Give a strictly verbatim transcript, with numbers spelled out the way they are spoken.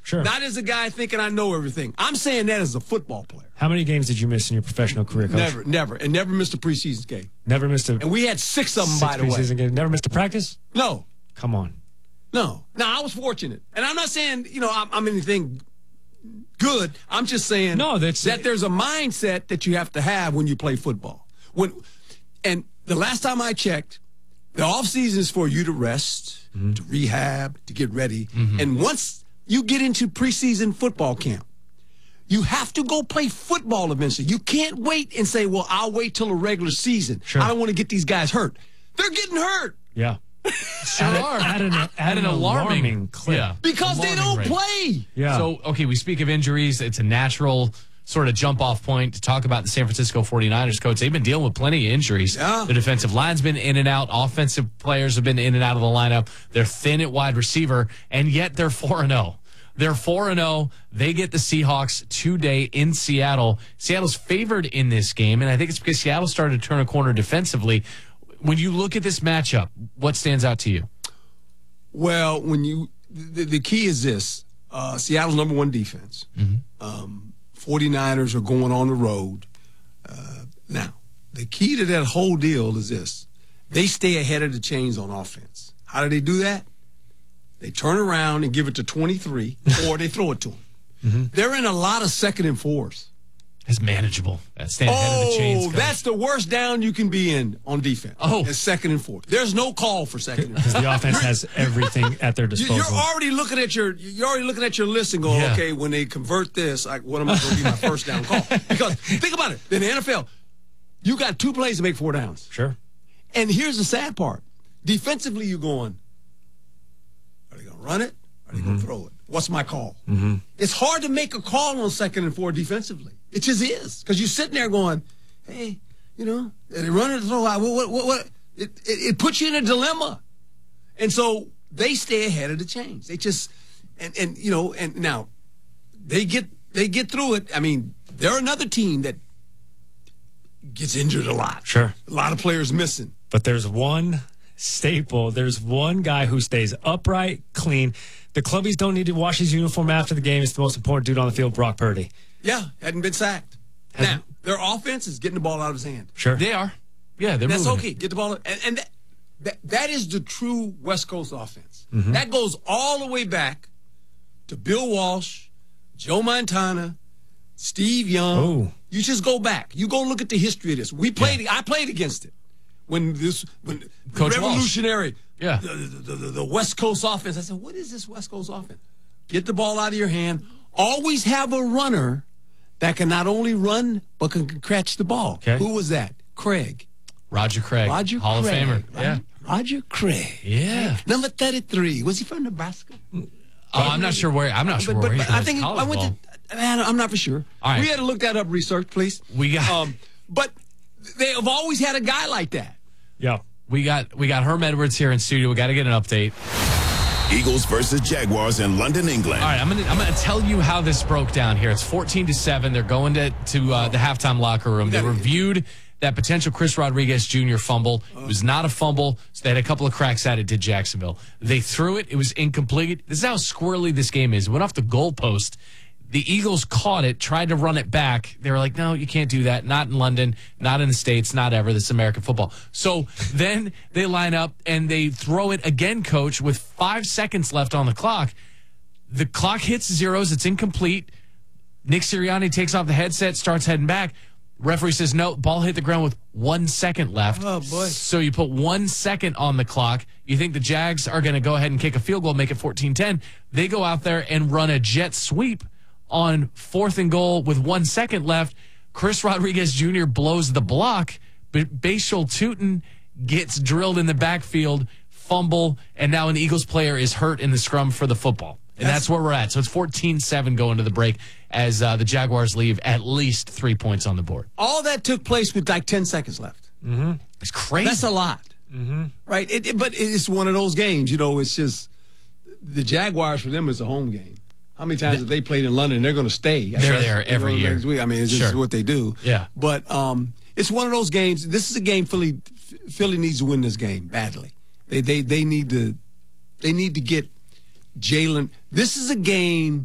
Sure. Not as a guy thinking I know everything. I'm saying that as a football player. How many games did you miss in your professional career, Coach? Never, never. And never missed a preseason game. Never missed a And we had six of them, six by the way. preseason games. Never missed a practice? No. Come on. No. Now, I was fortunate. And I'm not saying, you know, I'm, I'm anything good. I'm just saying no, that's, that there's a mindset that you have to have when you play football. When, and the last time I checked, the offseason is for you to rest, mm-hmm. to rehab, to get ready. Mm-hmm. And once you get into preseason football camp, you have to go play football eventually. You can't wait and say, well, I'll wait till a regular season. Sure. I don't want to get these guys hurt. They're getting hurt. Yeah. Sure are. At an, at At an, an alarming, alarming clip. Yeah. Because alarming they don't rate. play. Yeah. So, okay, we speak of injuries. It's a natural sort of jump-off point to talk about the San Francisco forty-niners, Coach. They've been dealing with plenty of injuries. Yeah. The defensive line's been in and out. Offensive players have been in and out of the lineup. They're thin at wide receiver, and yet they're four and oh. They're four and oh. They get the Seahawks today in Seattle. Seattle's favored in this game, and I think it's because Seattle started to turn a corner defensively. When you look at this matchup, what stands out to you? Well, when you the, the key is this. Uh, Seattle's number one defense. Mm-hmm. Um, forty-niners are going on the road. Uh, now, the key to that whole deal is this. They stay ahead of the chains on offense. How do they do that? They turn around and give it to twenty-three, or they throw it to them. Mm-hmm. They're in a lot of second and fours. It's manageable. That's staying oh, ahead of the chains. Coach. That's the worst down you can be in on defense. Oh. It's second and four. There's no call for second and four. Because the offense has everything at their disposal. You're already looking at your you're already looking at your list and going, yeah. okay, when they convert this, like, what am I going to be my first down call? Because think about it. In the N F L, you got two plays to make four downs. Sure. And here's the sad part. Defensively, you're going, are they going to run it? Are they mm-hmm. going to throw it? What's my call? Mm-hmm. It's hard to make a call on second and four defensively. It just is. Because you're sitting there going, hey, you know, are they run it or throw it? What, what, what? It, it, it puts you in a dilemma. And so they stay ahead of the chains. They just, and, and you know, and now they get they get through it. I mean, they're another team that gets injured a lot. Sure. A lot of players missing. But there's one staple. There's one guy who stays upright, clean. The Clubbies don't need to wash his uniform after the game. It's the most important dude on the field, Brock Purdy. Yeah, hadn't been sacked. Hasn't, now, their offense is getting the ball out of his hand. Sure. They are. Yeah, they're That's moving okay. it. Get the ball. And, and that, that, that is the true West Coast offense. Mm-hmm. That goes all the way back to Bill Walsh, Joe Montana, Steve Young. Oh. You just go back. You go look at the history of this. We played. Yeah. I played against it when this when Coach revolutionary. Walsh. Yeah. The, the, the, the West Coast offense. I said, what is this West Coast offense? Get the ball out of your hand. Always have a runner that can not only run but can catch the ball. Okay. Who was that? Craig. Roger Craig. Roger Hall Craig. of Famer. Roger, Yeah. Roger Craig. Yeah. Number thirty-three. Was he from Nebraska? Oh, I'm not sure where. I'm not sure but, where but, he but I plays think college I went ball. to. Man, I'm not for sure. All right. We had to look that up. Research, please. We got. Um, but they have always had a guy like that. Yeah. We got we got Herm Edwards here in studio. We got to get an update. Eagles versus Jaguars in London, England. All right, I'm gonna I'm gonna tell you how this broke down here. It's fourteen to seven. They're going to to uh, the halftime locker room. They reviewed that potential Chris Rodriguez Junior fumble. It was not a fumble, so they had a couple of cracks at it to Jacksonville. They threw it. It was incomplete. This is how squirrely this game is. It went off the goalpost. The Eagles caught it, tried to run it back. They were like, no, you can't do that. Not in London, not in the States, not ever. This is American football. So then they line up and they throw it again, Coach, with five seconds left on the clock. The clock hits zeros. It's incomplete. Nick Sirianni takes off the headset, starts heading back. Referee says, no, ball hit the ground with one second left. Oh, boy. So you put one second on the clock. You think the Jags are going to go ahead and kick a field goal, make it fourteen ten. They go out there and run a jet sweep on fourth and goal with one second left. Chris Rodriguez Junior blows the block, but Bashal Tutin gets drilled in the backfield, fumble, and now an Eagles player is hurt in the scrum for the football. And that's, that's where we're at. So it's fourteen seven going to the break as uh, the Jaguars leave at least three points on the board. All that took place with like ten seconds left. Mm-hmm. It's crazy. That's a lot. Mm-hmm. Right? It, it, but it's one of those games, you know, it's just the Jaguars for them is a home game. How many times have they played in London? They're going to stay. They're there every you know, year. I mean, it's just Sure. what they do. Yeah. But um, it's one of those games. This is a game Philly Philly needs to win this game badly. They they they need to they need to get Jalen. This is a game